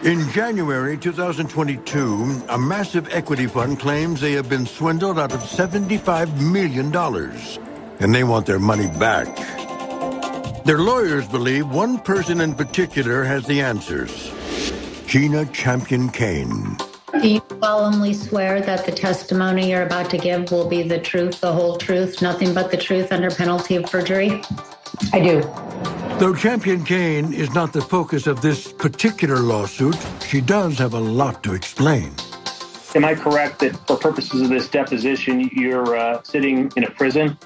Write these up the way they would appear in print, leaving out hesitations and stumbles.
In January 2022, a massive equity fund claims they have been swindled out of $75 million, and they want their money back. Their lawyers believe one person in particular has the answers: Gina Champion-Cain. Do you solemnly swear that the testimony you're about to give will be the truth, the whole truth, nothing but the truth under penalty of perjury? I do. Though Champion-Cain is not the focus of this particular lawsuit, she does have a lot to explain. Am I correct that for purposes of this deposition, you're sitting in a prison?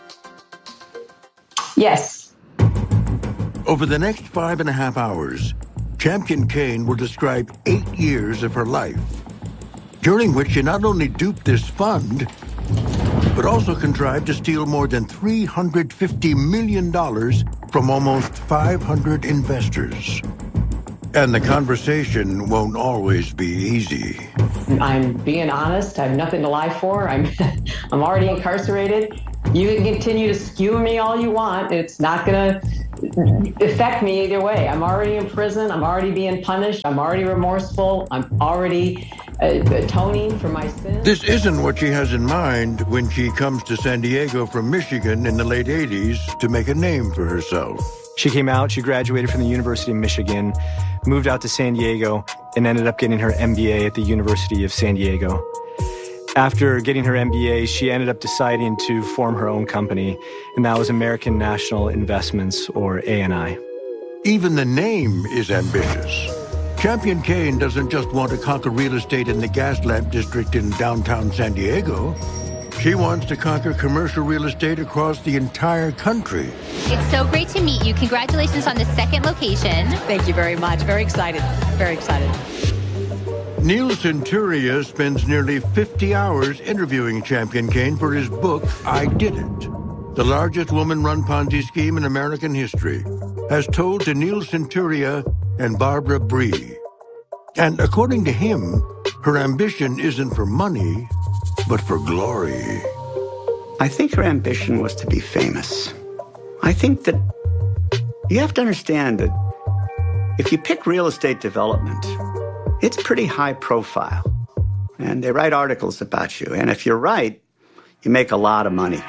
Yes. Over the next 5.5 hours, Champion-Cain will describe 8 years of her life, during which she not only duped this fund, but also contrived to steal more than $350 million from almost 500 investors. And the conversation won't always be easy. I'm being honest. I have nothing to lie for. I'm already incarcerated. You can continue to skewer me all you want. It's not going to affect me either way. I'm already in prison. I'm already being punished. I'm already remorseful. I'm already atoning for my sins. This isn't what she has in mind when she comes to San Diego from Michigan in the late 80s to make a name for herself. She came out, she graduated from the University of Michigan, moved out to San Diego, and ended up getting her MBA at the University of San Diego. After getting her MBA, she ended up deciding to form her own company, and that was American National Investments, or ANI. Even the name is ambitious. Champion-Cain doesn't just want to conquer real estate in the Gaslamp district in downtown San Diego. She wants to conquer commercial real estate across the entire country. It's so great to meet you. Congratulations on the second location. Thank you very much. Very excited. Very excited. Neil Centuria spends nearly 50 hours interviewing Champion-Cain for his book, I Did It, the largest woman-run Ponzi scheme in American history, as told to Neil Centuria and Barbara Bree. And according to him, her ambition isn't for money, but for glory. I think her ambition was to be famous. I think that you have to understand that if you pick real estate development, it's pretty high profile. And they write articles about you. And if you're right, you make a lot of money.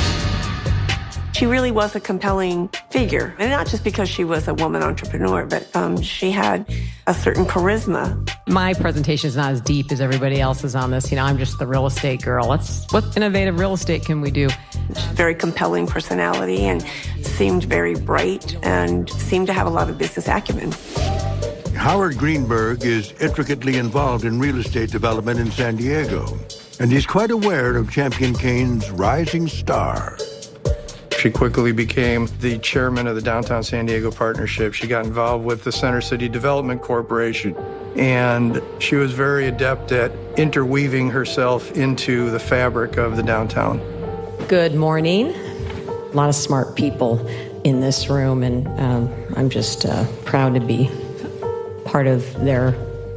She really was a compelling figure. And not just because she was a woman entrepreneur, but she had a certain charisma. My presentation is not as deep as everybody else's on this. I'm just the real estate girl. What innovative real estate can we do? She's a very compelling personality and seemed very bright and seemed to have a lot of business acumen. Howard Greenberg is intricately involved in real estate development in San Diego, and he's quite aware of Champion-Cain's rising star. She quickly became the chairman of the Downtown San Diego Partnership. She got involved with the Center City Development Corporation, and she was very adept at interweaving herself into the fabric of the downtown. Good morning. A lot of smart people in this room, and I'm just proud to be part of their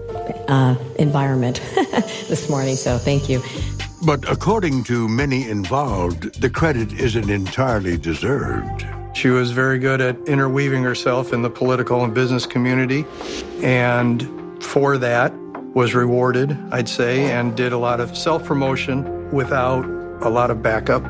environment this morning, so thank you. But according to many involved, the credit isn't entirely deserved. She was very good at interweaving herself in the political and business community, and for that was rewarded, I'd say, and did a lot of self-promotion without a lot of backup.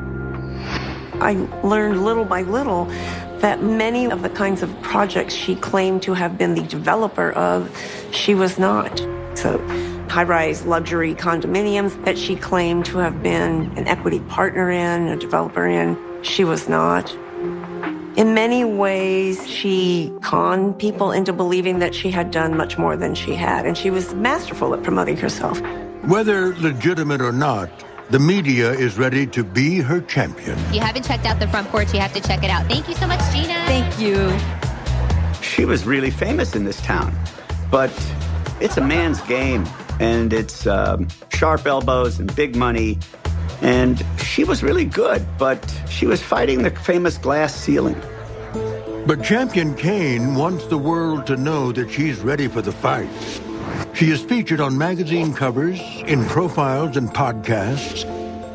I learned little by little that many of the kinds of projects she claimed to have been the developer of, she was not. So high-rise luxury condominiums that she claimed to have been an equity partner in, a developer in, she was not. In many ways, she conned people into believing that she had done much more than she had, and she was masterful at promoting herself. Whether legitimate or not, the media is ready to be her champion. If you haven't checked out the front porch, you have to check it out. Thank you so much, Gina. Thank you. She was really famous in this town, but it's a man's game, and it's sharp elbows and big money. And she was really good, but she was fighting the famous glass ceiling. But Champion-Cain wants the world to know that she's ready for the fight. She is featured on magazine covers, in profiles and podcasts,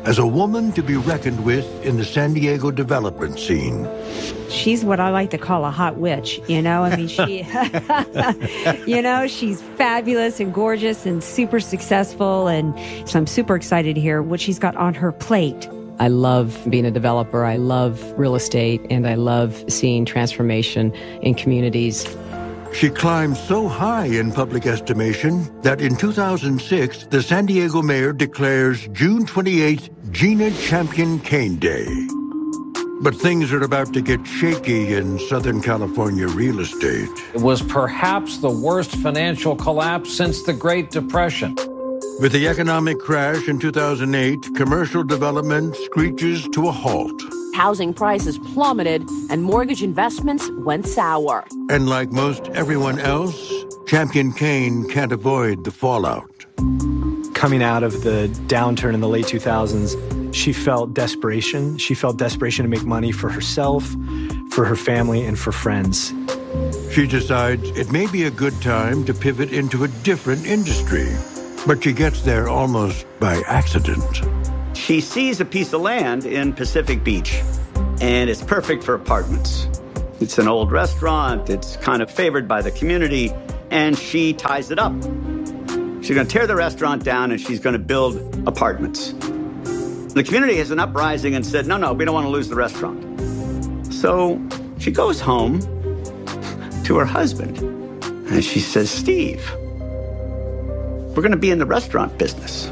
as a woman to be reckoned with in the San Diego development scene. She's what I like to call a hot witch, you know? I mean, she, you know, she's fabulous and gorgeous and super successful. And so I'm super excited to hear what she's got on her plate. I love being a developer. I love real estate, and I love seeing transformation in communities. She climbed so high in public estimation that in 2006, the San Diego mayor declares June 28th Gina Champion Cain Day. But things are about to get shaky in Southern California real estate. It was perhaps the worst financial collapse since the Great Depression. With the economic crash in 2008, commercial development screeches to a halt. Housing prices plummeted and mortgage investments went sour. And like most everyone else, Champion Cain can't avoid the fallout. Coming out of the downturn in the late 2000s, she felt desperation. She felt desperation to make money for herself, for her family, and for friends. She decides it may be a good time to pivot into a different industry. But she gets there almost by accident. She sees a piece of land in Pacific Beach, and it's perfect for apartments. It's an old restaurant, it's kind of favored by the community, and she ties it up. She's going to tear the restaurant down, and she's going to build apartments. The community has an uprising and said, no, we don't want to lose the restaurant. So she goes home to her husband, and she says, Steve, we're going to be in the restaurant business.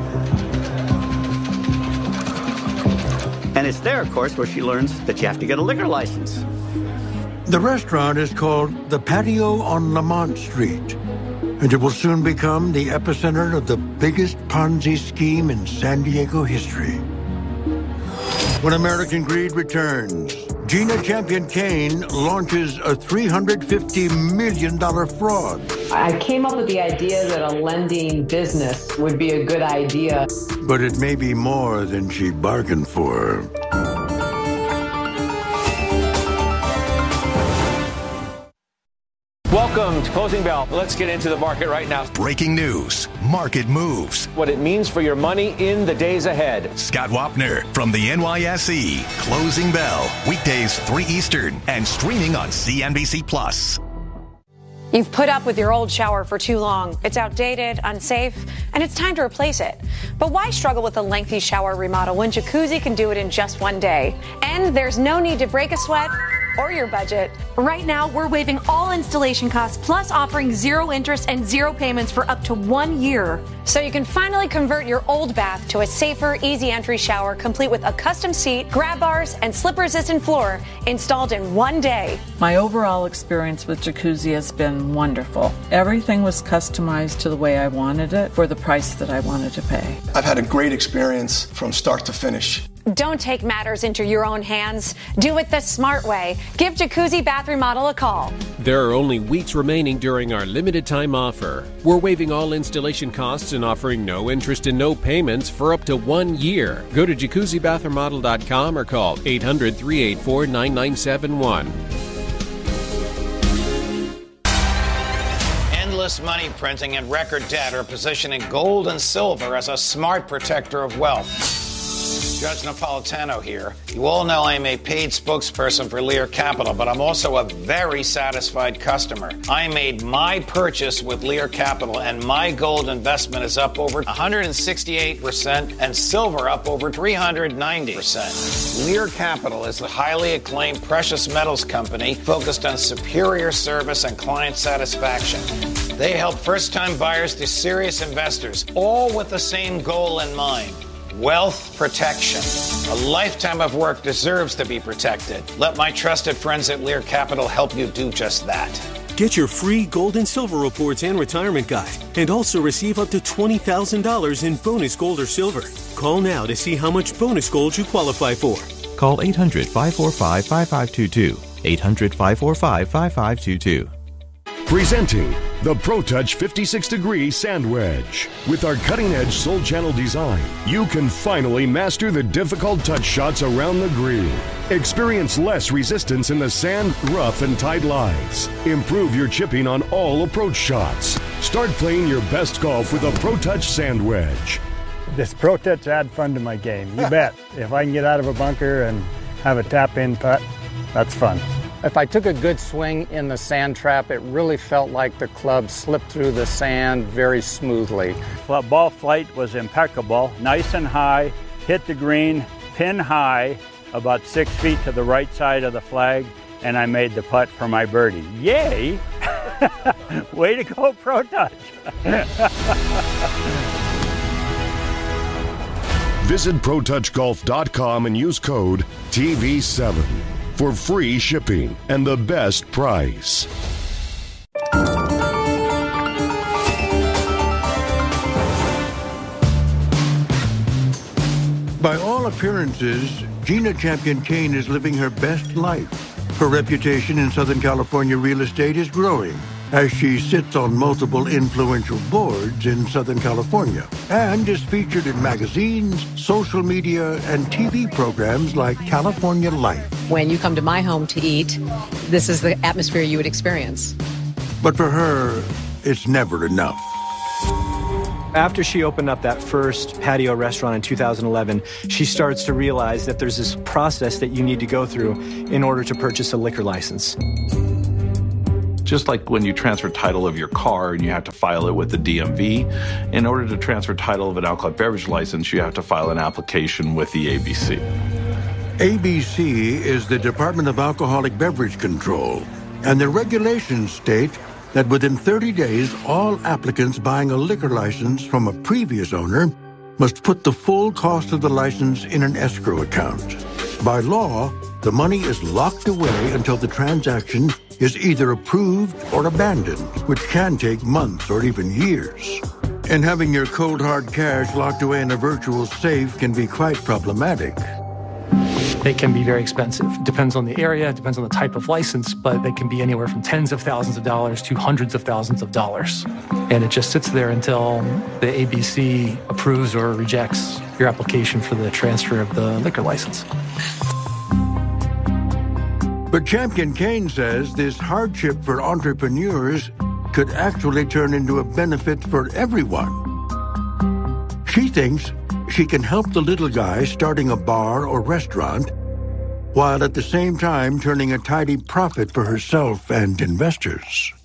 And it's there, of course, where she learns that you have to get a liquor license. The restaurant is called The Patio on Lamont Street, and it will soon become the epicenter of the biggest Ponzi scheme in San Diego history. When American Greed returns, Gina Champion Cain launches a $350 million fraud. I came up with the idea that a lending business would be a good idea. But it may be more than she bargained for. Welcome to Closing Bell. Let's get into the market right now. Breaking news, market moves. What it means for your money in the days ahead. Scott Wapner from the NYSE. Closing Bell, weekdays 3 Eastern and streaming on CNBC+. You've put up with your old shower for too long. It's outdated, unsafe, and it's time to replace it. But why struggle with a lengthy shower remodel when Jacuzzi can do it in just one day? And there's no need to break a sweat or your budget. Right now, we're waiving all installation costs, plus offering 0 interest and 0 payments for up to 1 year. So you can finally convert your old bath to a safer, easy entry shower, complete with a custom seat, grab bars, and slip-resistant floor installed in 1 day. My overall experience with Jacuzzi has been wonderful. Everything was customized to the way I wanted it for the price that I wanted to pay. I've had a great experience from start to finish. Don't take matters into your own hands. Do it the smart way. Give Jacuzzi Bath Remodel a call. There are only weeks remaining during our limited time offer. We're waiving all installation costs and offering no interest and no payments for up to 1 year. Go to jacuzzibathremodel.com or call 800-384-9971. Endless money printing and record debt are positioning gold and silver as a smart protector of wealth. Judge Napolitano here. You all know I'm a paid spokesperson for Lear Capital, but I'm also a very satisfied customer. I made my purchase with Lear Capital, and my gold investment is up over 168% and silver up over 390%. Lear Capital is a highly acclaimed precious metals company focused on superior service and client satisfaction. They help first-time buyers to serious investors, all with the same goal in mind. Wealth protection. A lifetime of work deserves to be protected. Let my trusted friends at Lear Capital help you do just that. Get your free gold and silver reports and retirement guide, and also receive up to $20,000 in bonus gold or silver. Call now to see how much bonus gold you qualify for. Call 800-545-5522. 800-545-5522. Presenting the ProTouch 56-degree Sand Wedge. With our cutting-edge Soul Channel design, you can finally master the difficult touch shots around the green. Experience less resistance in the sand, rough, and tight lies. Improve your chipping on all approach shots. Start playing your best golf with a ProTouch Sand Wedge. This Pro Touch add fun to my game. You bet. If I can get out of a bunker and have a tap-in putt, that's fun. If I took a good swing in the sand trap, it really felt like the club slipped through the sand very smoothly. Ball flight was impeccable, nice and high, hit the green, pin high, about 6 feet to the right side of the flag, and I made the putt for my birdie. Yay! Way to go, Pro Touch! Visit ProTouchGolf.com and use code TV7 for free shipping and the best price. By all appearances, Gina Champion-Kane is living her best life. Her reputation in Southern California real estate is growing as she sits on multiple influential boards in Southern California and is featured in magazines, social media, and TV programs like California Life. When you come to my home to eat, this is the atmosphere you would experience. But for her, it's never enough. After she opened up that first patio restaurant in 2011, she starts to realize that there's this process that you need to go through in order to purchase a liquor license. Just like when you transfer title of your car and you have to file it with the DMV, in order to transfer title of an alcoholic beverage license, you have to file an application with the ABC. ABC is the Department of Alcoholic Beverage Control, and the regulations state that within 30 days, all applicants buying a liquor license from a previous owner must put the full cost of the license in an escrow account. By law, the money is locked away until the transaction is either approved or abandoned, which can take months or even years. And having your cold hard cash locked away in a virtual safe can be quite problematic. They can be very expensive. Depends on the area, depends on the type of license, but they can be anywhere from tens of thousands of dollars to hundreds of thousands of dollars. And it just sits there until the ABC approves or rejects your application for the transfer of the liquor license. But Champion-Kane says this hardship for entrepreneurs could actually turn into a benefit for everyone. She thinks she can help the little guy starting a bar or restaurant, while at the same time turning a tidy profit for herself and investors.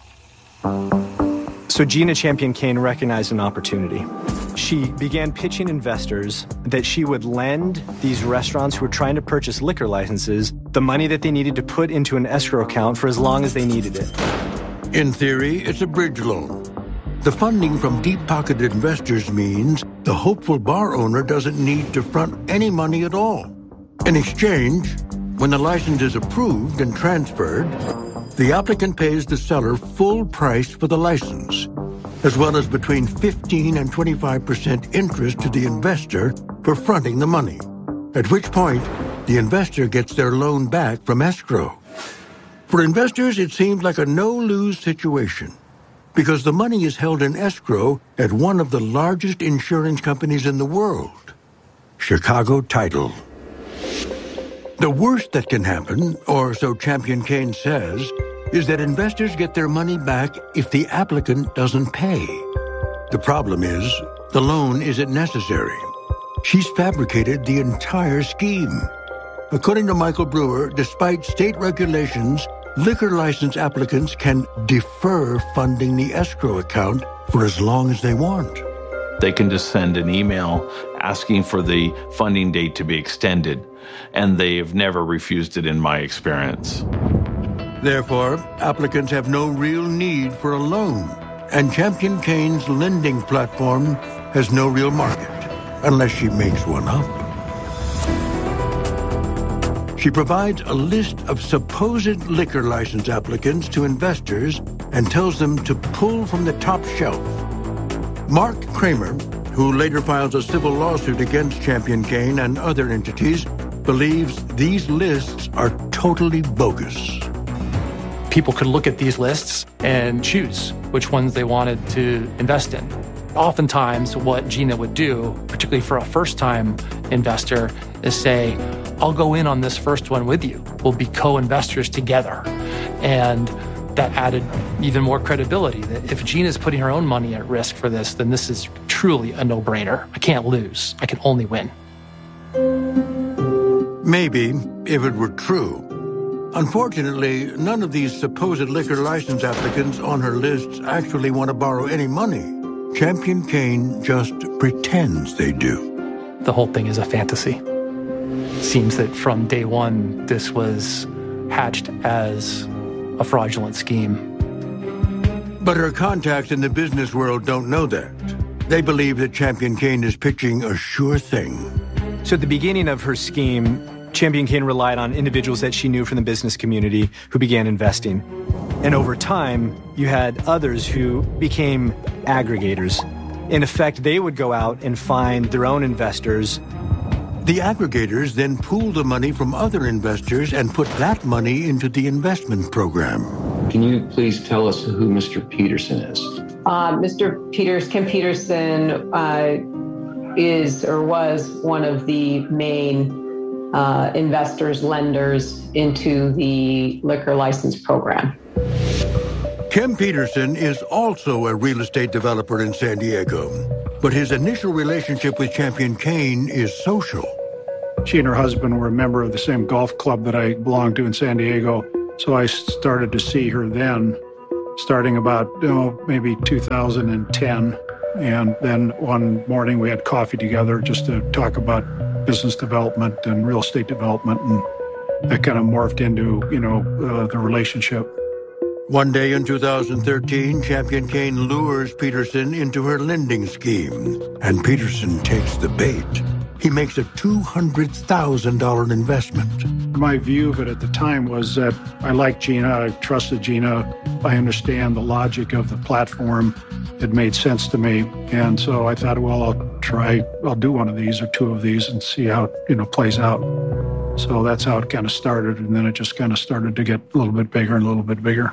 So Gina Champion-Kane recognized an opportunity. She began pitching investors that she would lend these restaurants who were trying to purchase liquor licenses the money that they needed to put into an escrow account for as long as they needed it. In theory, it's a bridge loan. The funding from deep-pocketed investors means the hopeful bar owner doesn't need to front any money at all. In exchange, when the license is approved and transferred, the applicant pays the seller full price for the license, as well as between 15 and 25% interest to the investor for fronting the money, at which point the investor gets their loan back from escrow. For investors, it seems like a no-lose situation, because the money is held in escrow at one of the largest insurance companies in the world, Chicago Title. The worst that can happen, or so Champion-Kane says, is that investors get their money back if the applicant doesn't pay. The problem is, the loan isn't necessary. She's fabricated the entire scheme. According to Michael Brewer, despite state regulations, liquor license applicants can defer funding the escrow account for as long as they want. They can just send an email asking for the funding date to be extended, and they have never refused it in my experience. Therefore, applicants have no real need for a loan, and Champion-Kane's lending platform has no real market, unless she makes one up. She provides a list of supposed liquor license applicants to investors and tells them to pull from the top shelf. Mark Kramer, who later files a civil lawsuit against Champion-Kane and other entities, believes these lists are totally bogus. People could look at these lists and choose which ones they wanted to invest in. Oftentimes, what Gina would do, particularly for a first-time investor, is say, I'll go in on this first one with you. We'll be co-investors together. And that added even more credibility. That if Gina's putting her own money at risk for this, then this is truly a no-brainer. I can't lose. I can only win. Maybe, if it were true. Unfortunately, none of these supposed liquor license applicants on her lists actually want to borrow any money. Champion Kane just pretends they do. The whole thing is a fantasy. It seems that from day one, this was hatched as a fraudulent scheme. But her contacts in the business world don't know that. They believe that Champion Kane is pitching a sure thing. So at the beginning of her scheme, Champion Kane relied on individuals that she knew from the business community who began investing. And over time, you had others who became aggregators. In effect, they would go out and find their own investors. The aggregators then pool the money from other investors and put that money into the investment program. Can you please tell us who Mr. Peterson is? Kim Peterson is or was one of the main investors, lenders into the liquor license program. Kim Peterson is also a real estate developer in San Diego, but his initial relationship with Champion Kane is social. She and her husband were a member of the same golf club that I belonged to in San Diego, so I started to see her then, starting about maybe 2010. And then one morning we had coffee together just to talk about business development and real estate development, and that kind of morphed into, the relationship. One day in 2013, Champion Kane lures Peterson into her lending scheme, and Peterson takes the bait. He makes a $200,000 investment. My view of it at the time was that I liked Gina, I trusted Gina, I understand the logic of the platform. It made sense to me. And so I thought, well, I'll do one of these or two of these and see how it plays out. So that's how it kind of started. And then it just kind of started to get a little bit bigger and a little bit bigger.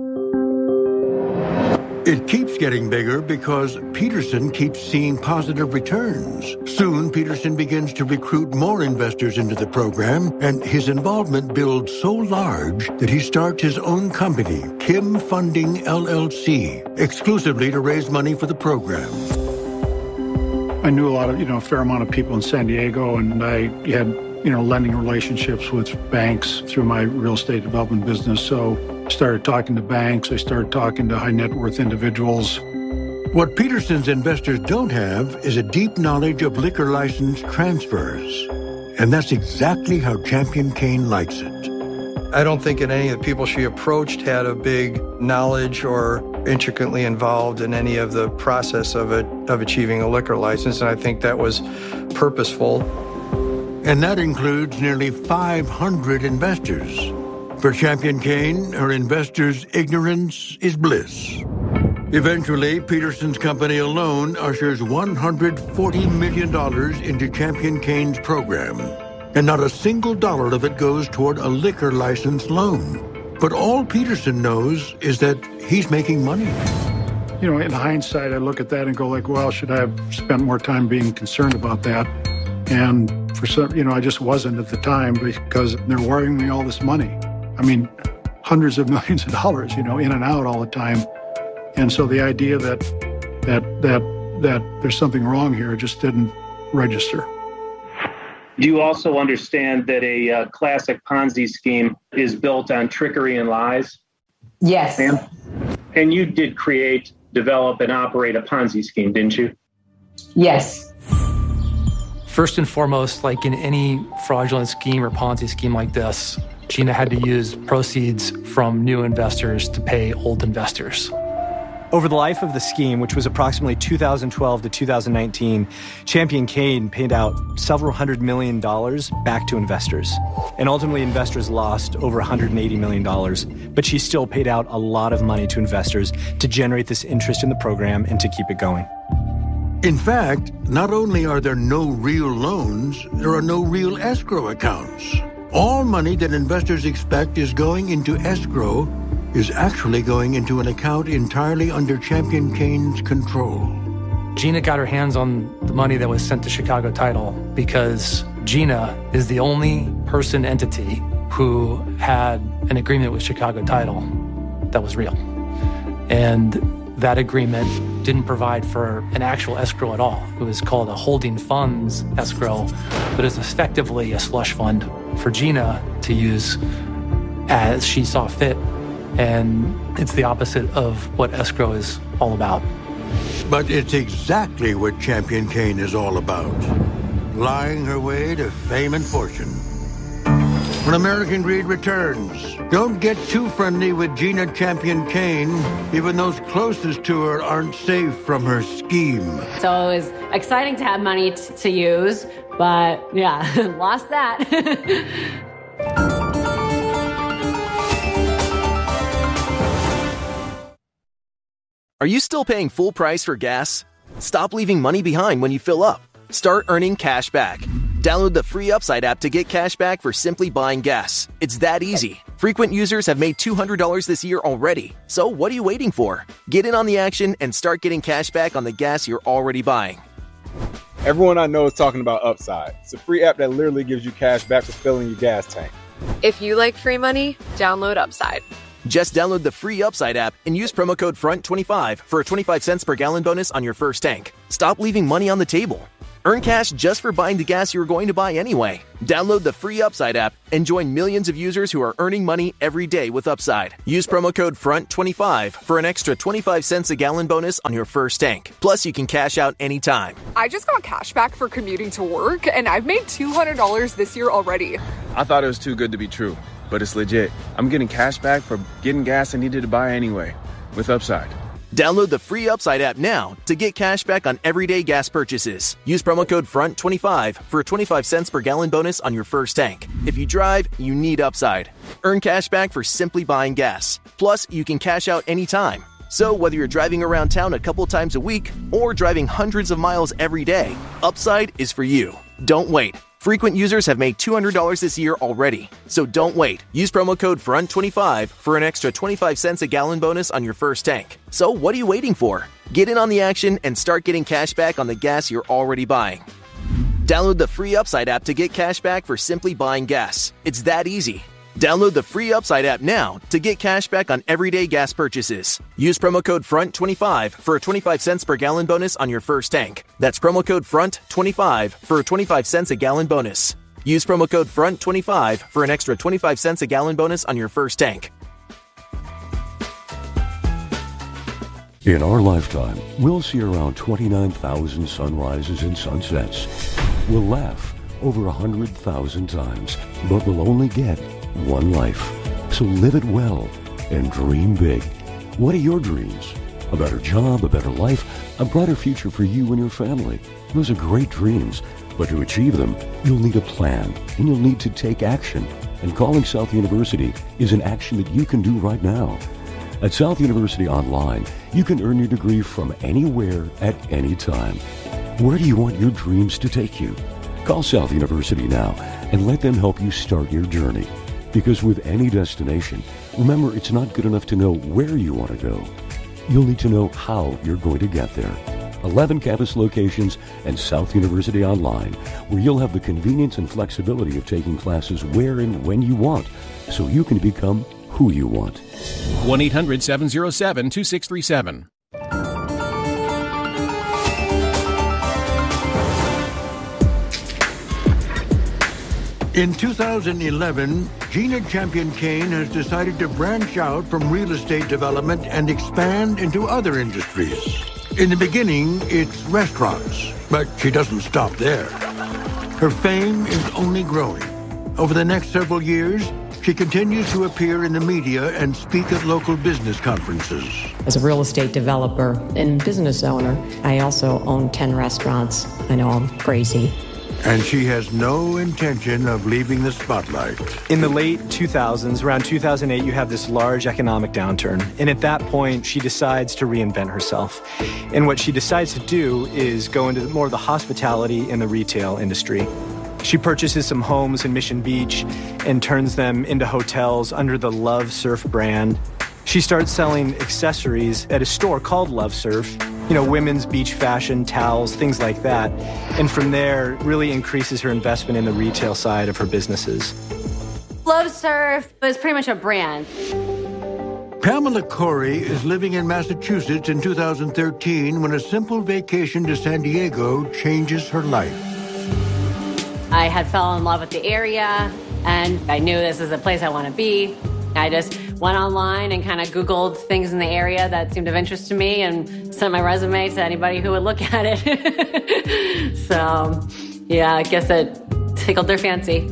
It keeps getting bigger because Peterson keeps seeing positive returns. Soon, Peterson begins to recruit more investors into the program, and his involvement builds so large that he starts his own company, Kim Funding LLC, exclusively to raise money for the program. I knew a fair amount of people in San Diego, and I had, lending relationships with banks through my real estate development business. So I started talking to banks. I started talking to high net worth individuals. What Peterson's investors don't have is a deep knowledge of liquor license transfers. And that's exactly how Champion Kane likes it. I don't think that any of the people she approached had a big knowledge or intricately involved in any of the process of achieving a liquor license, and I think that was purposeful. And that includes nearly 500 investors. For Champion Kane, her investors' ignorance is bliss. Eventually, Peterson's company alone ushers $140 million into Champion Kane's program. And not a single dollar of it goes toward a liquor license loan. But all Peterson knows is that he's making money. In hindsight, I look at that and go well, should I have spent more time being concerned about that? And for some, I just wasn't at the time because they're wiring me all this money. I mean, hundreds of millions of dollars, in and out all the time. And so the idea that there's something wrong here just didn't register. Do you also understand that a classic Ponzi scheme is built on trickery and lies? Yes. And you did create, develop, and operate a Ponzi scheme, didn't you? Yes. First and foremost, like in any fraudulent scheme or Ponzi scheme like this, Gina had to use proceeds from new investors to pay old investors. Over the life of the scheme, which was approximately 2012 to 2019, Champion Kane paid out several $100 million back to investors. And ultimately, investors lost over $180 million. But she still paid out a lot of money to investors to generate this interest in the program and to keep it going. In fact, not only are there no real loans, there are no real escrow accounts. All money that investors expect is going into escrow is actually going into an account entirely under Champion Kane's control. Gina got her hands on the money that was sent to Chicago Title because Gina is the only entity who had an agreement with Chicago Title. that was real. And that agreement didn't provide for an actual escrow at all. It was called a holding funds escrow, but it's effectively a slush fund for Gina to use as she saw fit. And it's the opposite of what escrow is all about. But it's exactly what Champion Kane is all about. Lying her way to fame and fortune. When American Greed returns, don't get too friendly with Gina Champion Kane. Even those closest to her aren't safe from her scheme. So it was exciting to have money to use, but yeah, lost that. Are you still paying full price for gas? Stop leaving money behind when you fill up. Start earning cash back. Download the free Upside app to get cash back for simply buying gas. It's that easy. Frequent users have made $200 this year already. So what are you waiting for? Get in on the action and start getting cash back on the gas you're already buying. Everyone I know is talking about Upside. It's a free app that literally gives you cash back for filling your gas tank. If you like free money, download Upside. Just download the free Upside app and use promo code FRONT25 for a 25 cents per gallon bonus on your first tank. Stop leaving money on the table. Earn cash just for buying the gas you were going to buy anyway. Download the free Upside app and join millions of users who are earning money every day with Upside. Use promo code FRONT25 for an extra 25 cents a gallon bonus on your first tank. Plus, you can cash out anytime. I just got cash back for commuting to work, and I've made $200 this year already. I thought it was too good to be true, but it's legit. I'm getting cash back for getting gas I needed to buy anyway with Upside. Download the free Upside app now to get cash back on everyday gas purchases. Use promo code FRONT25 for a 25 cents per gallon bonus on your first tank. If you drive, you need Upside. Earn cash back for simply buying gas. Plus, you can cash out anytime. So whether you're driving around town a couple times a week or driving hundreds of miles every day, Upside is for you. Don't wait. Frequent users have made $200 this year already. So don't wait. Use promo code FRONT25 for an extra 25 cents a gallon bonus on your first tank. So what are you waiting for? Get in on the action and start getting cash back on the gas you're already buying. Download the free Upside app to get cash back for simply buying gas. It's that easy. Download the free Upside app now to get cash back on everyday gas purchases. Use promo code FRONT25 for a 25 cents per gallon bonus on your first tank. That's promo code FRONT25 for a 25 cents a gallon bonus. Use promo code FRONT25 for an extra 25 cents a gallon bonus on your first tank. In our lifetime, we'll see around 29,000 sunrises and sunsets. We'll laugh over 100,000 times, but we'll only get one life. So live it well and dream big. What are your dreams? A better job, a better life, a brighter future for you and your family. Those are great dreams, but to achieve them, you'll need a plan and you'll need to take action. And calling South University is an action that you can do right now. At South University Online, you can earn your degree from anywhere at any time. Where do you want your dreams to take you? Call South University now and let them help you start your journey. Because with any destination, remember, it's not good enough to know where you want to go. You'll need to know how you're going to get there. 11 campus locations and South University Online, where you'll have the convenience and flexibility of taking classes where and when you want, so you can become who you want. 1-800-707-2637. In 2011, Gina Champion Kane has decided to branch out from real estate development and expand into other industries. In the beginning, it's restaurants, but she doesn't stop there. Her fame is only growing. Over the next several years, she continues to appear in the media and speak at local business conferences. As a real estate developer and business owner, I also own 10 restaurants. I know I'm crazy. And she has no intention of leaving the spotlight. In the late 2000s, around 2008, you have this large economic downturn. And at that point, she decides to reinvent herself. And what she decides to do is go into more of the hospitality and the retail industry. She purchases some homes in Mission Beach and turns them into hotels under the Love Surf brand. She starts selling accessories at a store called Love Surf. You know, women's beach fashion, towels, things like that. And from there, really increases her investment in the retail side of her businesses. Love Surf was pretty much a brand. Pamela Corey is living in Massachusetts in 2013 when a simple vacation to San Diego changes her life. I had fell in love with the area, and I knew this is a place I want to be. I just went online and kind of Googled things in the area that seemed of interest to me and sent my resume to anybody who would look at it. So, yeah, I guess it tickled their fancy.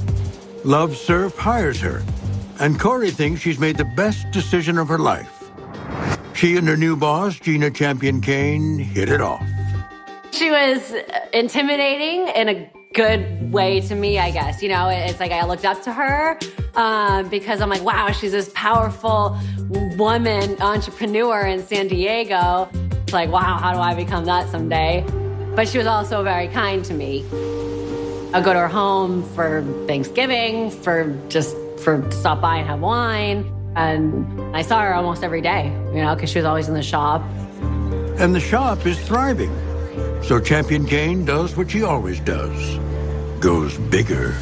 Love Surf hires her, and Corey thinks she's made the best decision of her life. She and her new boss, Gina Champion-Kane, hit it off. She was intimidating in a good way to me, I guess. You know, it's like I looked up to her because I'm like, wow, she's this powerful woman entrepreneur in San Diego. It's like, wow, how do I become that someday? But she was also very kind to me. I'd go to her home for Thanksgiving, for stop by and have wine. And I saw her almost every day, you know, because she was always in the shop. And the shop is thriving. So Champion-Kane does what she always does. Goes bigger.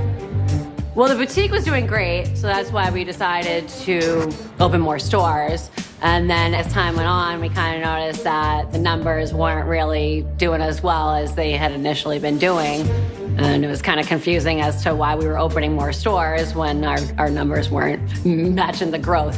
Well, the boutique was doing great, so that's why we decided to open more stores. And then as time went on, we kind of noticed that the numbers weren't really doing as well as they had initially been doing. And it was kind of confusing as to why we were opening more stores when our numbers weren't matching the growth.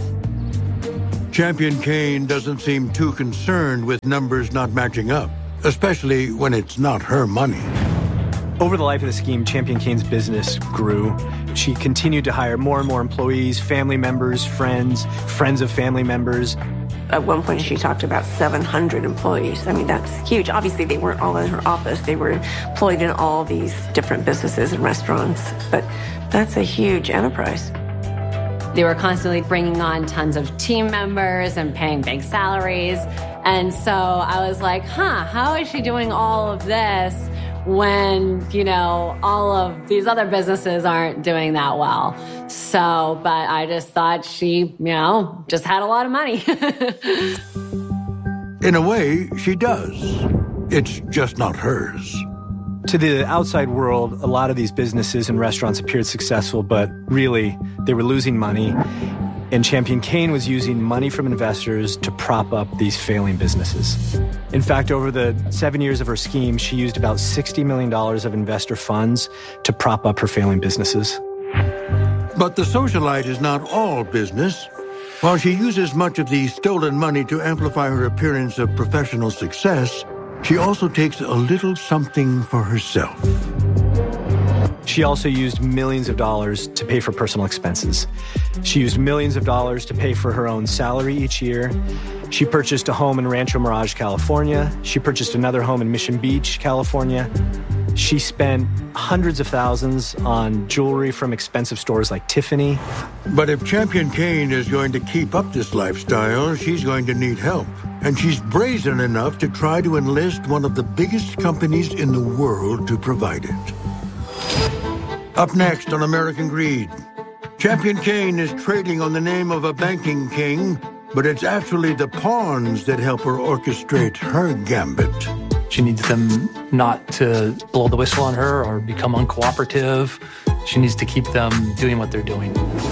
Champion-Kane doesn't seem too concerned with numbers not matching up, especially when it's not her money. Over the life of the scheme, Champion-Kane's business grew. She continued to hire more and more employees, family members, friends of family members. At one point, she talked about 700 employees. I mean, that's huge. Obviously, they weren't all in her office. They were employed in all these different businesses and restaurants. But that's a huge enterprise. They were constantly bringing on tons of team members and paying big salaries. And so I was like, how is she doing all of this when, you know, all of these other businesses aren't doing that well? So, but I just thought she, you know, just had a lot of money. In a way, she does. It's just not hers. To the outside world, a lot of these businesses and restaurants appeared successful, but really, they were losing money. And Champion-Kane was using money from investors to prop up these failing businesses. In fact, over the 7 years of her scheme, she used about $60 million of investor funds to prop up her failing businesses. But the socialite is not all business. While she uses much of the stolen money to amplify her appearance of professional success, she also takes a little something for herself. She also used millions of dollars to pay for personal expenses. She used millions of dollars to pay for her own salary each year. She purchased a home in Rancho Mirage, California. She purchased another home in Mission Beach, California. She spent hundreds of thousands on jewelry from expensive stores like Tiffany. But if Champion-Kane is going to keep up this lifestyle, she's going to need help. And she's brazen enough to try to enlist one of the biggest companies in the world to provide it. Up next on American Greed, Champion-Kane is trading on the name of a banking king, but it's actually the pawns that help her orchestrate her gambit. She needs them not to blow the whistle on her or become uncooperative. She needs to keep them doing what they're doing.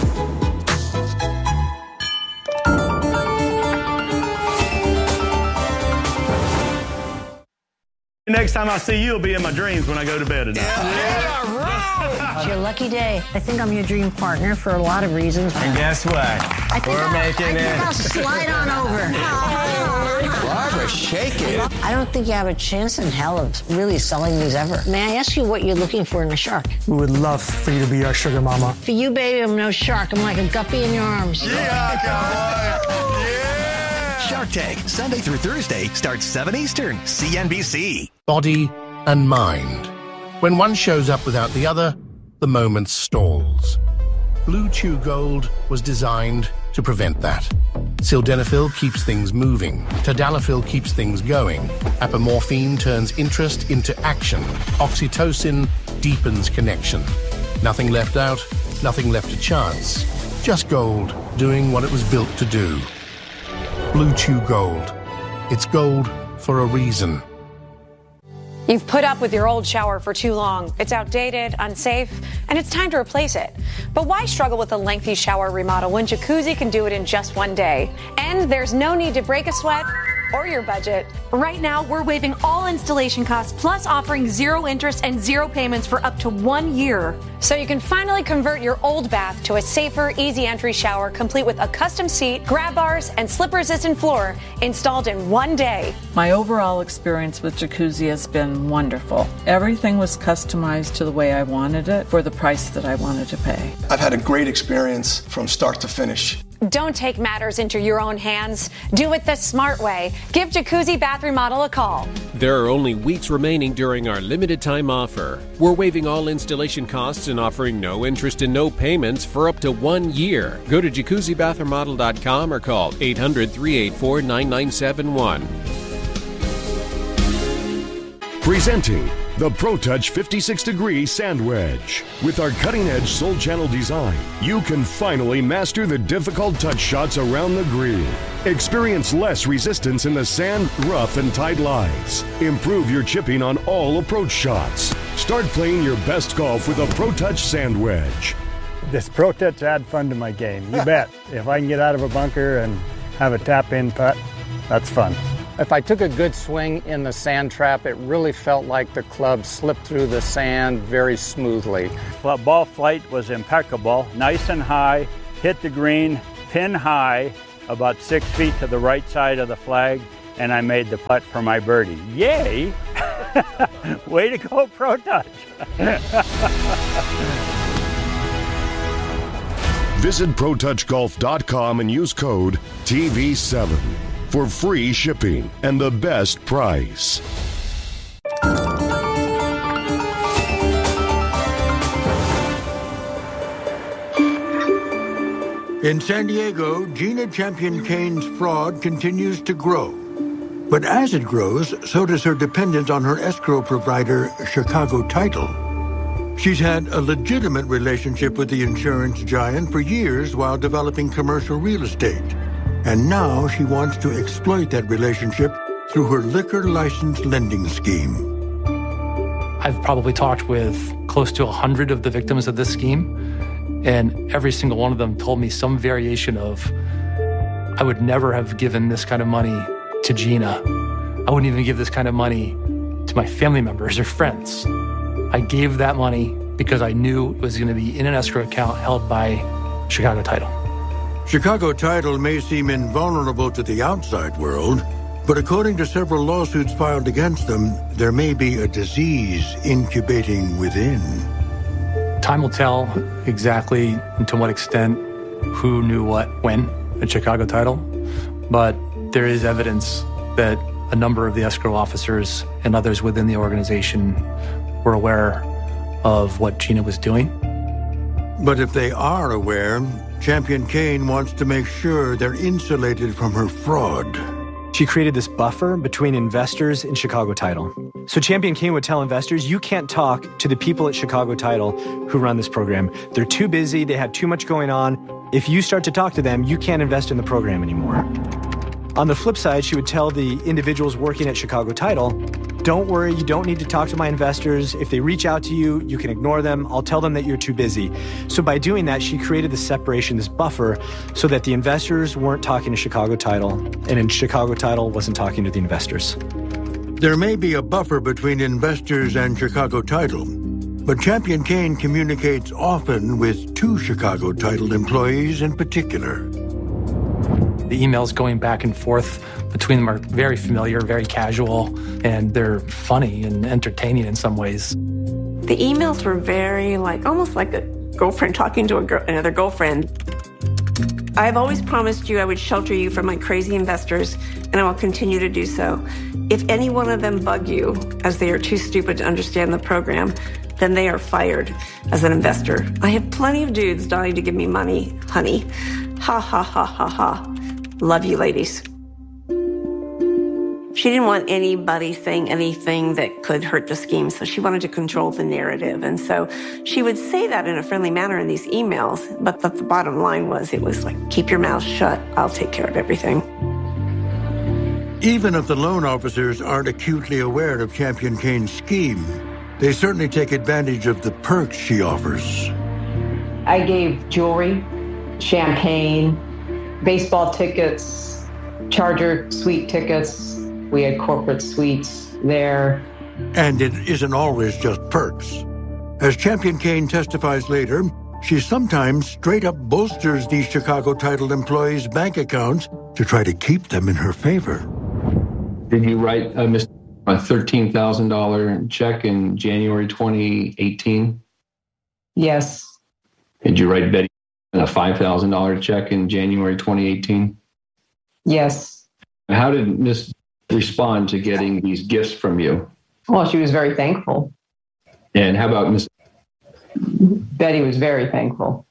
Next time I see you, it'll be in my dreams when I go to bed at night. Yeah, right. It's your lucky day. I think I'm your dream partner for a lot of reasons. And guess what? I think I'll slide on over. Barbara, shake it. I don't think you have a chance in hell of really selling these ever. May I ask you what you're looking for in a shark? We would love for you to be our sugar mama. For you, baby, I'm no shark. I'm like a guppy in your arms. Yeah, cowboy. Shark Tank, Sunday through Thursday, starts 7 Eastern, CNBC. Body and mind. When one shows up without the other, the moment stalls. Blue Chew Gold was designed to prevent that. Sildenafil keeps things moving. Tadalafil keeps things going. Apomorphine turns interest into action. Oxytocin deepens connection. Nothing left out, nothing left to chance. Just gold doing what it was built to do. Blue Chew Gold. It's gold for a reason. You've put up with your old shower for too long. It's outdated, unsafe, and it's time to replace it. But why struggle with a lengthy shower remodel when Jacuzzi can do it in just one day? And there's no need to break a sweat or your budget. Right now, we're waiving all installation costs, plus offering 0 interest and 0 payments for up to 1 year. So you can finally convert your old bath to a safer, easy entry shower, complete with a custom seat, grab bars, and slip-resistant floor installed in 1 day. My overall experience with Jacuzzi has been wonderful. Everything was customized to the way I wanted it for the price that I wanted to pay. I've had a great experience from start to finish. Don't take matters into your own hands. Do it the smart way. Give Jacuzzi Bath Remodel a call. There are only weeks remaining during our limited time offer. We're waiving all installation costs and offering no interest and no payments for up to 1 year. Go to jacuzzibathremodel.com or call 800-384-9971. Presenting the ProTouch 56-degree sand wedge. With our cutting-edge Soul Channel design, you can finally master the difficult touch shots around the green. Experience less resistance in the sand, rough, and tight lies. Improve your chipping on all approach shots. Start playing your best golf with a ProTouch sand wedge. This ProTouch add fun to my game, you bet. If I can get out of a bunker and have a tap-in putt, that's fun. If I took a good swing in the sand trap, it really felt like the club slipped through the sand very smoothly. Well, ball flight was impeccable, nice and high, hit the green, pin high, about 6 feet to the right side of the flag, and I made the putt for my birdie. Yay! Way to go, ProTouch! Visit ProTouchGolf.com and use code TV7 for free shipping and the best price. In San Diego, Gina Champion Kane's fraud continues to grow. But as it grows, so does her dependence on her escrow provider, Chicago Title. She's had a legitimate relationship with the insurance giant for years while developing commercial real estate. And now she wants to exploit that relationship through her liquor license lending scheme. I've probably talked with close to 100 of the victims of this scheme, and every single one of them told me some variation of, I would never have given this kind of money to Gina. I wouldn't even give this kind of money to my family members or friends. I gave that money because I knew it was going to be in an escrow account held by Chicago Title. Chicago Title may seem invulnerable to the outside world, but according to several lawsuits filed against them, there may be a disease incubating within. Time will tell exactly and to what extent who knew what when at Chicago Title, but there is evidence that a number of the escrow officers and others within the organization were aware of what Gina was doing. But if they are aware, Champion Kane wants to make sure they're insulated from her fraud. She created this buffer between investors and Chicago Title. So Champion Kane would tell investors, you can't talk to the people at Chicago Title who run this program. They're too busy, they have too much going on. If you start to talk to them, you can't invest in the program anymore. On the flip side, she would tell the individuals working at Chicago Title, don't worry, you don't need to talk to my investors. If they reach out to you, you can ignore them. I'll tell them that you're too busy. So by doing that, she created this separation, this buffer, so that the investors weren't talking to Chicago Title, and in Chicago Title wasn't talking to the investors. There may be a buffer between investors and Chicago Title, but Champion Kane communicates often with 2 Chicago Title employees in particular. The emails going back and forth between them are very familiar, very casual, and they're funny and entertaining in some ways. The emails were very almost like a girlfriend talking to another girlfriend. I've always promised you I would shelter you from my crazy investors, and I will continue to do so. If any one of them bug you, as they are too stupid to understand the program, then they are fired as an investor. I have plenty of dudes dying to give me money, honey. Ha, ha, ha, ha, ha. Love you, ladies. She didn't want anybody saying anything that could hurt the scheme, so she wanted to control the narrative. And so she would say that in a friendly manner in these emails, but the bottom line was, it was like, keep your mouth shut, I'll take care of everything. Even if the loan officers aren't acutely aware of Champion Kane's scheme, they certainly take advantage of the perks she offers. I gave jewelry, champagne, baseball tickets, Charger suite tickets. We had corporate suites there. And it isn't always just perks. As Champion Kane testifies later, she sometimes straight up bolsters these Chicago-titled employees' bank accounts to try to keep them in her favor. Did you write a $13,000 check in January 2018? Yes. Did you write Betty a $5,000 check in January 2018? Yes. How did Miss respond to getting these gifts from you? Well, she was very thankful. And how about Miss Betty was very thankful.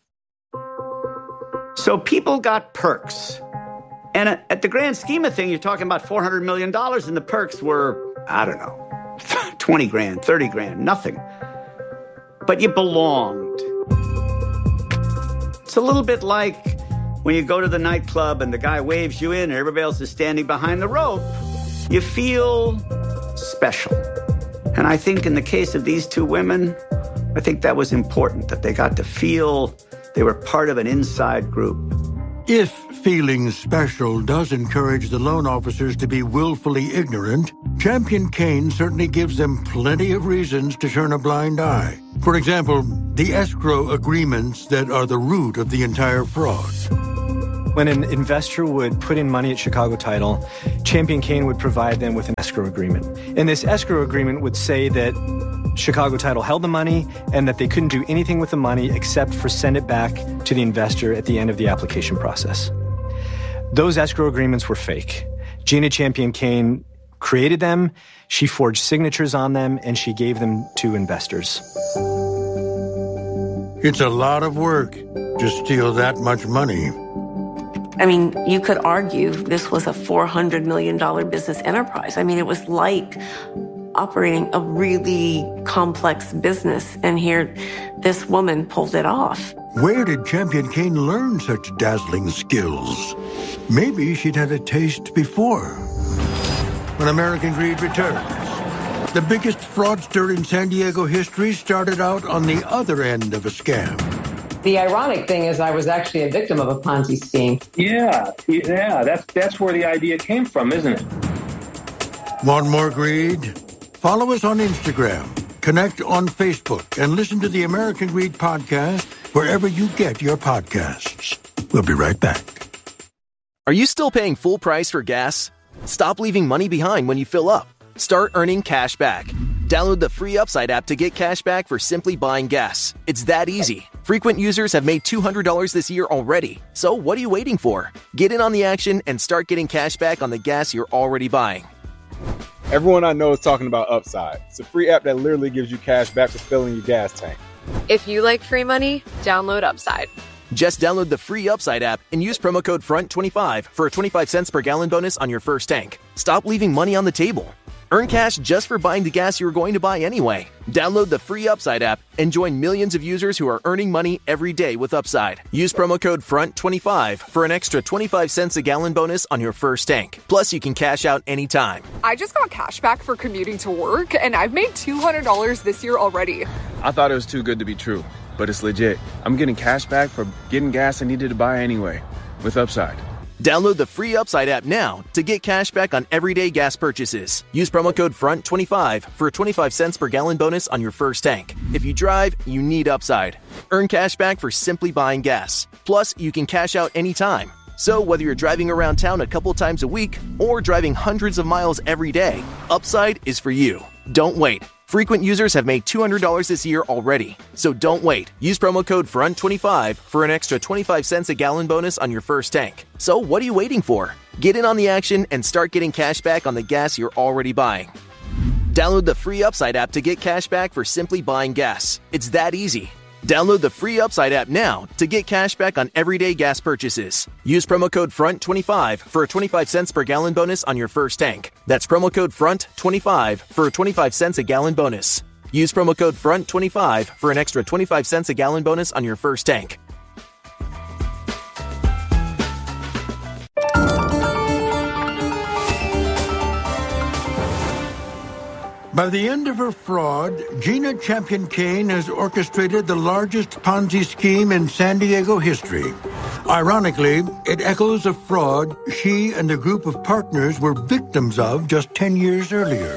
So people got perks. And at the grand scheme of things, you're talking about $400 million, and the perks were, I don't know, 20 grand, 30 grand, nothing. But you belonged. It's a little bit like when you go to the nightclub and the guy waves you in and everybody else is standing behind the rope. You feel special. And I think in the case of these two women, I think that was important, that they got to feel they were part of an inside group. If feeling special does encourage the loan officers to be willfully ignorant, Champion Kane certainly gives them plenty of reasons to turn a blind eye. For example, the escrow agreements that are the root of the entire fraud. When an investor would put in money at Chicago Title, Champion Kane would provide them with an escrow agreement. And this escrow agreement would say that Chicago Title held the money and that they couldn't do anything with the money except for send it back to the investor at the end of the application process. Those escrow agreements were fake. Gina Champion Kane created them, she forged signatures on them, and she gave them to investors. It's a lot of work to steal that much money. I mean, you could argue this was a $400 million business enterprise. I mean, it was like operating a really complex business, and here this woman pulled it off. Where did Champion Kane learn such dazzling skills? Maybe she'd had a taste before. When American Greed returns, the biggest fraudster in San Diego history started out on the other end of a scam. The ironic thing is I was actually a victim of a Ponzi scheme. Yeah, that's where the idea came from, isn't it? Want more greed? Follow us on Instagram, connect on Facebook, and listen to the American Greed podcast wherever you get your podcasts. We'll be right back. Are you still paying full price for gas? Stop leaving money behind when you fill up. Start earning cash back. Download the free Upside app to get cash back for simply buying gas. It's that easy. Frequent users have made $200 this year already. So what are you waiting for? Get in on the action and start getting cash back on the gas you're already buying. Everyone I know is talking about Upside. It's a free app that literally gives you cash back for filling your gas tank. If you like free money, download Upside. Just download the free Upside app and use promo code FRONT25 for a 25 cents per gallon bonus on your first tank. Stop leaving money on the table. Earn cash just for buying the gas you were going to buy anyway. Download the free Upside app and join millions of users who are earning money every day with Upside. Use promo code FRONT25 for an extra 25 cents a gallon bonus on your first tank. Plus, you can cash out anytime. I just got cash back for commuting to work, and I've made $200 this year already. I thought it was too good to be true, but it's legit. I'm getting cash back for getting gas I needed to buy anyway with Upside. Download the free Upside app now to get cash back on everyday gas purchases. Use promo code FRONT25 for a 25 cents per gallon bonus on your first tank. If you drive, you need Upside. Earn cash back for simply buying gas. Plus, you can cash out anytime. So whether you're driving around town a couple times a week or driving hundreds of miles every day, Upside is for you. Don't wait. Frequent users have made $200 this year already. So don't wait. Use promo code FRONT25 for an extra 25 cents a gallon bonus on your first tank. So what are you waiting for? Get in on the action and start getting cash back on the gas you're already buying. Download the free Upside app to get cash back for simply buying gas. It's that easy. Download the free Upside app now to get cash back on everyday gas purchases. Use promo code FRONT25 for a 25 cents per gallon bonus on your first tank. That's promo code FRONT25 for a 25 cents a gallon bonus. Use promo code FRONT25 for an extra 25 cents a gallon bonus on your first tank. By the end of her fraud, Gina Champion Cain has orchestrated the largest Ponzi scheme in San Diego history. Ironically, it echoes a fraud she and a group of partners were victims of just 10 years earlier.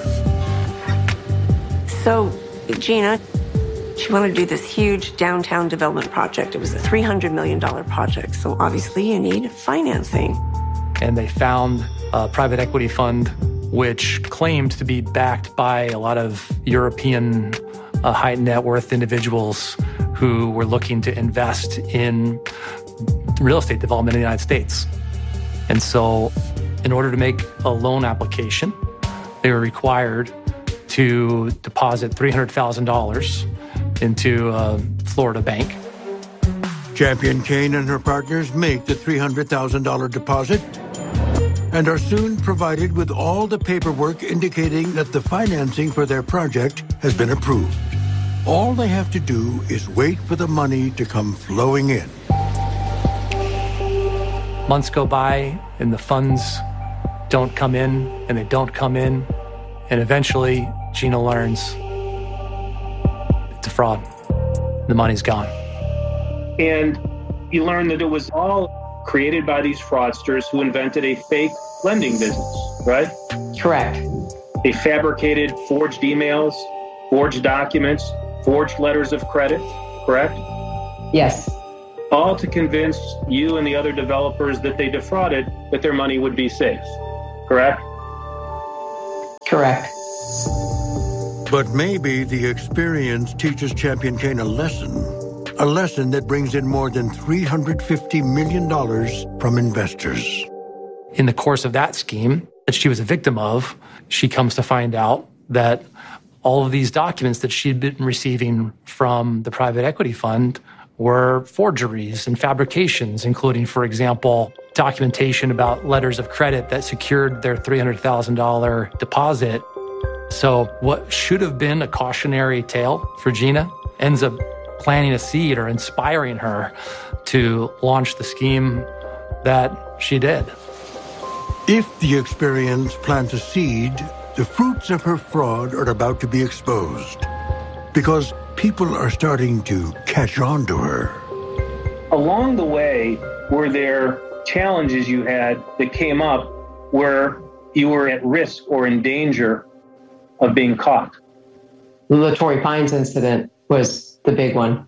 So, Gina, she wanted to do this huge downtown development project. It was a $300 million project, so obviously you need financing. And they found a private equity fund which claimed to be backed by a lot of European high net worth individuals who were looking to invest in real estate development in the United States. And so in order to make a loan application, they were required to deposit $300,000 into a Florida bank. Champion Cain and her partners make the $300,000 deposit and are soon provided with all the paperwork indicating that the financing for their project has been approved. All they have to do is wait for the money to come flowing in. Months go by and the funds don't come in, and they don't come in, and eventually Gina learns it's a fraud. The money's gone. And you learn that it was all created by these fraudsters who invented a fake lending business, right? Correct. They fabricated forged emails, forged documents, forged letters of credit, correct? Yes. All to convince you and the other developers that they defrauded, that their money would be safe, correct? Correct. But maybe the experience teaches Champion Cain a lesson that brings in more than $350 million from investors. In the course of that scheme that she was a victim of, she comes to find out that all of these documents that she'd been receiving from the private equity fund were forgeries and fabrications, including, for example, documentation about letters of credit that secured their $300,000 deposit. So what should have been a cautionary tale for Gina ends up planting a seed or inspiring her to launch the scheme that she did. If the experience plants a seed, the fruits of her fraud are about to be exposed because people are starting to catch on to her. Along the way, were there challenges you had that came up where you were at risk or in danger of being caught? The Torrey Pines incident was the big one.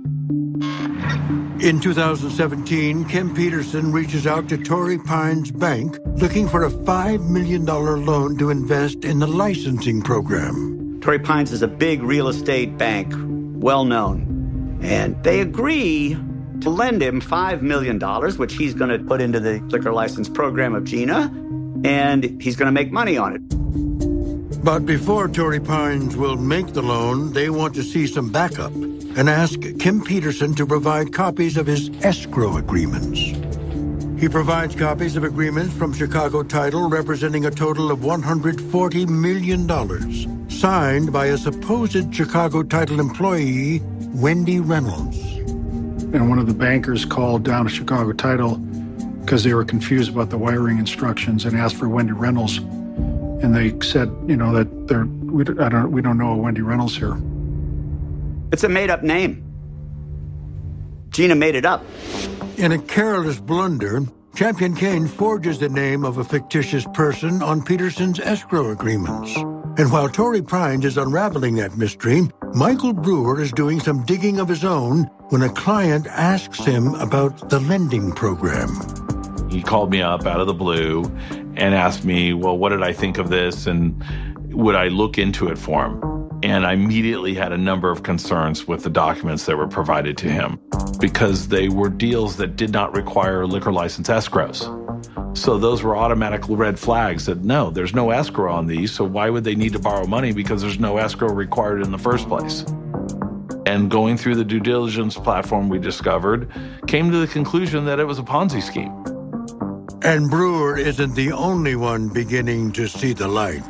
In 2017, Kim Peterson reaches out to Torrey Pines Bank looking for a $5 million loan to invest in the licensing program. Torrey Pines is a big real estate bank, well known. And they agree to lend him $5 million, which he's going to put into the liquor license program of Gina, and he's going to make money on it. But before Torrey Pines will make the loan, they want to see some backup and ask Kim Peterson to provide copies of his escrow agreements. He provides copies of agreements from Chicago Title representing a total of $140 million, signed by a supposed Chicago Title employee, Wendy Reynolds. And one of the bankers called down to Chicago Title because they were confused about the wiring instructions and asked for Wendy Reynolds. And they said, that we don't know a Wendy Reynolds here. It's a made-up name. Gina made it up. In a careless blunder, Champion Cain forges the name of a fictitious person on Peterson's escrow agreements. And while Torrey Pines is unraveling that mystery, Michael Brewer is doing some digging of his own when a client asks him about the lending program. He called me up out of the blue and asked me, well, what did I think of this and would I look into it for him? And I immediately had a number of concerns with the documents that were provided to him because they were deals that did not require liquor license escrows. So those were automatic red flags that no, there's no escrow on these, so why would they need to borrow money because there's no escrow required in the first place? And going through the due diligence platform we discovered, came to the conclusion that it was a Ponzi scheme. And Brewer isn't the only one beginning to see the light.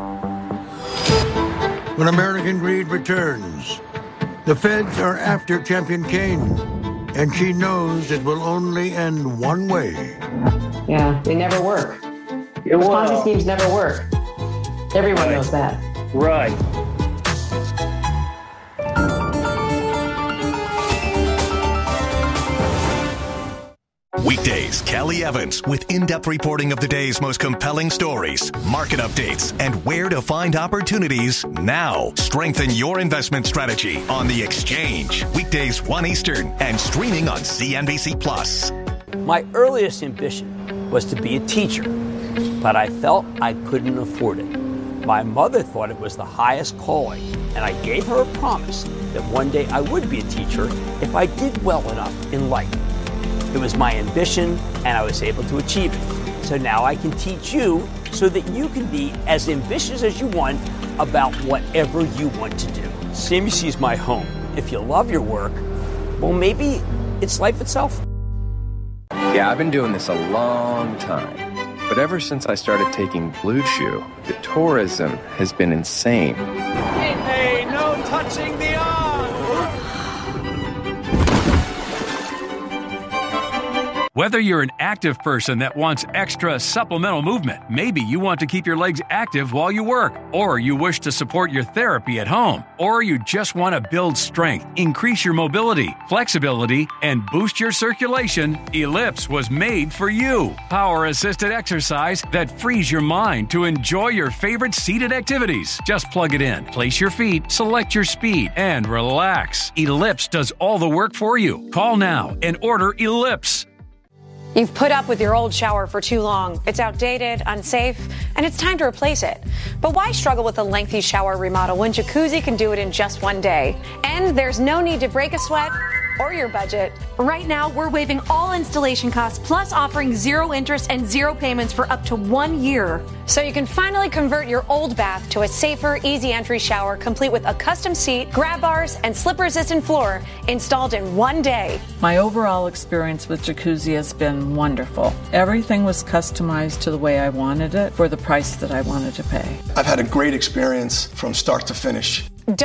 When American Greed returns, the feds are after Champion Cain, and she knows it will only end one way. Yeah, they never work. Ponzi schemes never work. Everyone knows that. Right. Weekdays, Kelly Evans with in-depth reporting of the day's most compelling stories, market updates, and where to find opportunities now. Strengthen your investment strategy on The Exchange. Weekdays 1 Eastern and streaming on CNBC Plus. My earliest ambition was to be a teacher, but I felt I couldn't afford it. My mother thought it was the highest calling, and I gave her a promise that one day I would be a teacher if I did well enough in life. It was my ambition, and I was able to achieve it. So now I can teach you so that you can be as ambitious as you want about whatever you want to do. CNBC is my home. If you love your work, well, maybe it's life itself. Yeah, I've been doing this a long time. But ever since I started taking Blue Chew, the tourism has been insane. Hey, no touching the arm! Whether you're an active person that wants extra supplemental movement, maybe you want to keep your legs active while you work, or you wish to support your therapy at home, or you just want to build strength, increase your mobility, flexibility, and boost your circulation, Ellipse was made for you. Power-assisted exercise that frees your mind to enjoy your favorite seated activities. Just plug it in, place your feet, select your speed, and relax. Ellipse does all the work for you. Call now and order Ellipse. You've put up with your old shower for too long. It's outdated, unsafe, and it's time to replace it. But why struggle with a lengthy shower remodel when Jacuzzi can do it in just one day? And there's no need to break a sweat or your budget. Right now, we're waiving all installation costs, plus offering zero interest and zero payments for up to 1 year. So you can finally convert your old bath to a safer, easy entry shower, complete with a custom seat, grab bars, and slip-resistant floor installed in 1 day. My overall experience with Jacuzzi has been wonderful. Everything was customized to the way I wanted it for the price that I wanted to pay. I've had a great experience from start to finish.